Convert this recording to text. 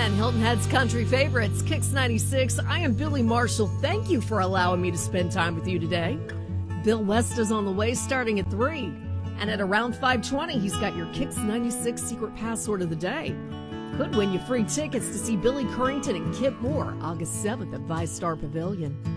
10, Hilton Head's Country Favorites, Kicks 96. I am Billy Marshall. Thank you for allowing me to spend time with you today. Bill West is on the way starting at 3. And at around 5:20, he's got your Kicks 96 secret password of the day. Could win you free tickets to see Billy Currington and Kip Moore August 7th at ViStar Pavilion.